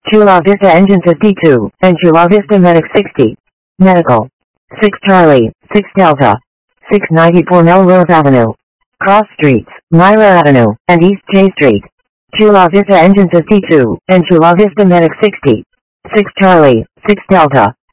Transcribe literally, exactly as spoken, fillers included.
Chula Vista Engine fifty-two, and Chula Vista Medic sixty. Medical. six Charlie, six Delta. six ninety-four Melrose Avenue. Cross Streets, Myra Avenue, and East J Street. Chula Vista Engine fifty-two, and Chula Vista Medic sixty. six Charlie, six Delta.